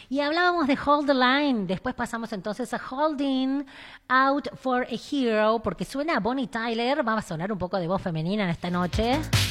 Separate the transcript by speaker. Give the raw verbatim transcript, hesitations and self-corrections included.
Speaker 1: Y hablábamos de Hold the Line, después pasamos entonces a Holding Out for a Hero, porque suena a Bonnie Tyler, va a sonar un poco de voz femenina en esta noche.